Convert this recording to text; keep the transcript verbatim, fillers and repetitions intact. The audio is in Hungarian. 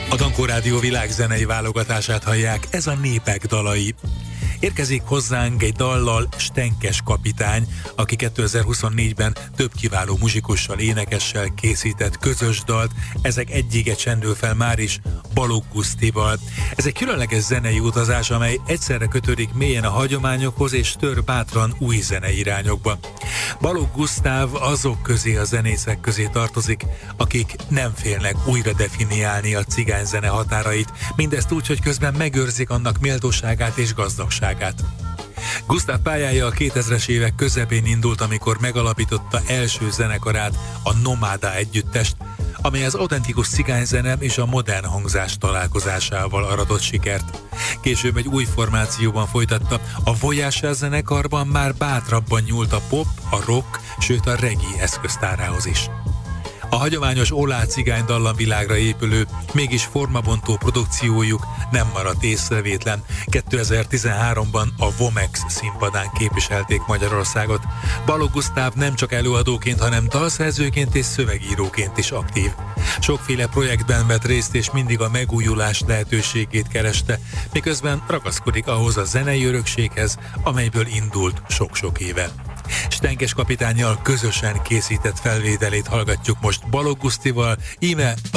A Dankó Rádió világzenei válogatását hallják, ez a Népek dalai. Érkezik hozzánk egy dallal Stenkes kapitány, aki kétezer-huszonnégyben több kiváló muzsikussal, énekessel készített közös dalt, ezek egyike csendül fel már is Balogh Gusztival. Ez egy különleges zenei utazás, amely egyszerre kötődik mélyen a hagyományokhoz és tör bátran új zenei irányokba. Balogh Gusztáv azok közé, a zenészek közé tartozik, akik nem félnek újra definiálni a cigányzene határait, mindezt úgy, hogy közben megőrzik annak méltóságát és gazdagságát. Gusztáv pályája a kétezres évek közepén indult, amikor megalapította első zenekarát, a Nomáda együttest, amely az autentikus cigányzene és a modern hangzás találkozásával aratott sikert. Később egy új formációban folytatta, a Voyage zenekarban már bátrabban nyúlt a pop, a rock, sőt a reggae eszköztárához is. A hagyományos olá cigány dallamvilágra épülő, mégis formabontó produkciójuk nem maradt észrevétlen. kétezer-tizenháromban a Vomex színpadán képviselték Magyarországot. Balogh Gusztáv nem csak előadóként, hanem dalszerzőként és szövegíróként is aktív. Sokféle projektben vett részt és mindig a megújulás lehetőségét kereste, miközben ragaszkodik ahhoz a zenei örökséghez, amelyből indult sok-sok éve. Stenkes kapitánnyal közösen készített felvételét hallgatjuk most Balogh Gusztival, íme a